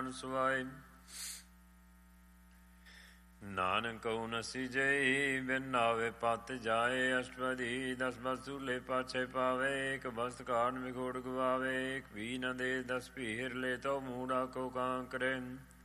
ਸੁਆਏ। Nanak Q ਨਸੀ ਜਈ ਬਿਨ ਨਾਵੇ ਪਤ ਜਾਏ। ਅਸ਼ਟਪਦੀ 10 ਬਸੂਲੇ ਪਾਛੇ ਪਾਵੇ। ਇੱਕ ਬਸਤ ਕਾਰਨ ਵਿਖੋੜ ਗਵਾਵੇ। ਇੱਕ ਵੀ ਨ ਦੇ 10 ਭੀਰ ਲੈ ਤੋ ਮੂੜਾ ਕੋ ਕਾਂਕਰੇ।